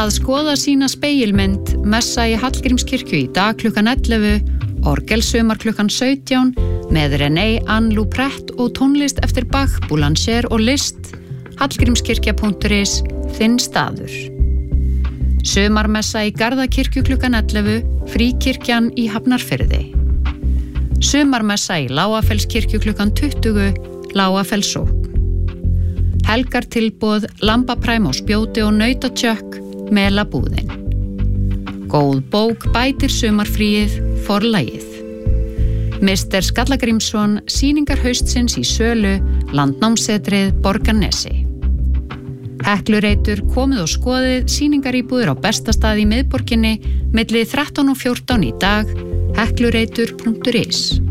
Að skoða sína spegilmynd, messa í Hallgrímskirkju í dag klukkan 11, orgelsumar klukkan 17, með René Anne Luprett og tónlist eftir Bach, Boulanger og Liszt, hallgrímskirkja.is, þinn staður. Sumarmessa í Garðakirkju klukkan 11, Fríkirkjan í Hafnarfirði. Sumarmessa í Lágafellskirkju klukkan 20, Lágafellssókn. Helgartilboð, lambapræm og spjóti og nautatjökk, Melabúðin. Góð bók bætir sumarfríið, Forlagið. Mr. Skallagrímsson, sýningar haustsins í sölu, Landnámssetrið, Borgarnesi. Heklureitur, komið og skoðið sýningaríbúðir á bestastað í miðborginni milli 13 og 14 í dag, heklureitur.is.